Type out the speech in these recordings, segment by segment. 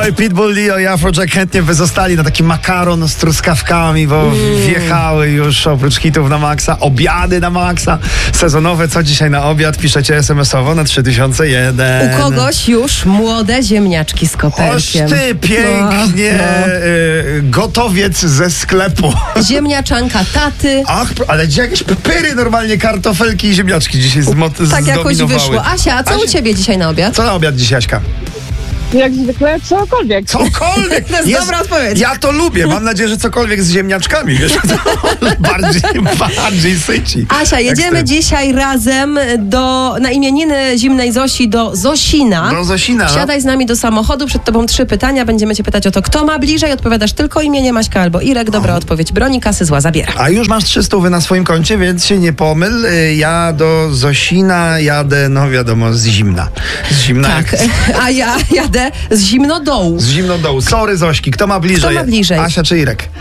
Pitbull, Leo i Afrojack chętnie by zostali na taki makaron z truskawkami, bo wjechały już oprócz hitów na maksa, obiady na maksa, sezonowe. Co dzisiaj na obiad? Piszecie SMS-owo na 3001. U kogoś już młode ziemniaczki z koperkiem. Oż ty, pięknie. Gotowiec ze sklepu. Ziemniaczanka taty. Ach, ale jakieś pyry normalnie, kartofelki i ziemniaczki dzisiaj Tak jakoś wyszło. Asia, a co u ciebie dzisiaj na obiad? Co na obiad dzisiaj, Aśka? Jak zwykle cokolwiek. Cokolwiek! To jest dobra odpowiedź. Ja to lubię. Mam nadzieję, że cokolwiek z ziemniaczkami, wiesz, to bardziej syci. Asia, jedziemy dzisiaj razem na imieniny zimnej Zosi do Zosina. Do Zosina, no. Wsiadaj z nami do samochodu, przed tobą 3 pytania. Będziemy cię pytać o to, kto ma bliżej. Odpowiadasz tylko imienie Maśka albo Irek. Dobra odpowiedź broni, kasy zła zabiera. A już masz 300 na swoim koncie, więc się nie pomyl. Ja do Zosina jadę, no wiadomo, z zimna. Z zimna. Tak, a ja jadę z Zimnodołu. Z Zimnodołu. Sorry, Zośki, kto ma bliżej? Kto ma bliżej? Asia czy Irek?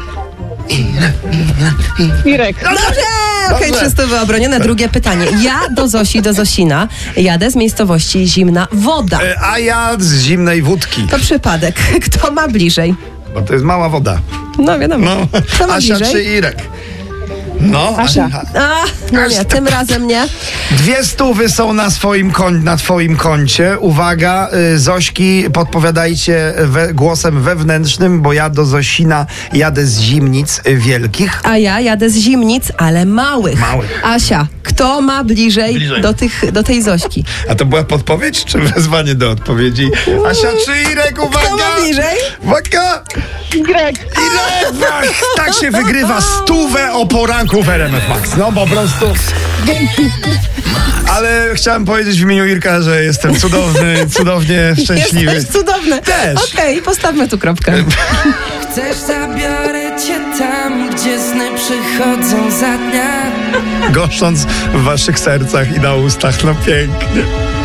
Irek. Dobrze! Okej, 300 obronione. Drugie pytanie. Ja do Zosi, do Zosina jadę z miejscowości Zimna Woda. A ja z zimnej wódki. To przypadek. Kto ma bliżej? Bo to jest mała woda. No wiadomo. No. Kto ma Asia bliżej? czy Irek? No, Asia. No nie, tym razem nie. 200 są na twoim koncie. Uwaga, Zośki, podpowiadajcie głosem wewnętrznym, bo ja do Zosina jadę z Zimnic Wielkich. A ja jadę z Zimnic, ale małych. Małych. Asia, kto ma bliżej. Do tej Zośki? A to była podpowiedź, czy wezwanie do odpowiedzi? Asia czy Irek, uwaga! Kto ma bliżej? Uwaga! Irek. Irek! Tak się wygrywa 100 o poranku w RMF Max. No po prostu. Ale chciałem powiedzieć w imieniu Irka, że jestem cudownie szczęśliwy. Jesteś cudowny. Też. Okej, postawmy tu kropkę. Chcesz, zabiorę cię tam, gdzie sny przychodzą za dnia. Goszcząc w waszych sercach i na ustach, no pięknie.